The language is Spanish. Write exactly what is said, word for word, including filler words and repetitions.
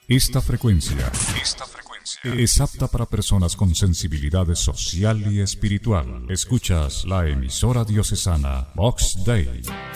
Esta frecuencia, esta frecuencia es apta para personas con sensibilidad social y espiritual. Escuchas la emisora diocesana Vox Dei.